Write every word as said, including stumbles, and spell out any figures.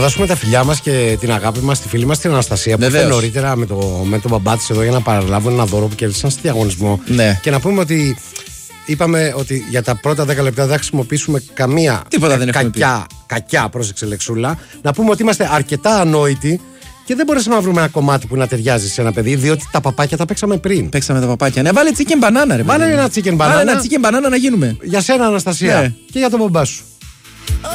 Δώσουμε τα φιλιά μας και την αγάπη μας στη φίλη μας την Αναστασία που ήρθε νωρίτερα με, το, με τον μπαμπά της εδώ για να παραλάβουν ένα δώρο που κέρδισαν στη διαγωνισμό. Ναι. Και να πούμε ότι είπαμε ότι για τα πρώτα δέκα λεπτά δεν θα χρησιμοποιήσουμε καμία Τίποτα δεν κακιά, κακιά, πρόσεξε λεξούλα. Να πούμε ότι είμαστε αρκετά ανόητοι και δεν μπορέσαμε να βρούμε ένα κομμάτι που να ταιριάζει σε ένα παιδί, διότι τα παπάκια τα παίξαμε πριν. Παίξαμε τα παπάκια. Ναι, βάλε chicken banana, ρε. Βάλε ένα chicken banana. Βάλε ένα chicken banana να γίνουμε. Για σένα, Αναστασία. Ναι. Και για τον μπαμπά σου.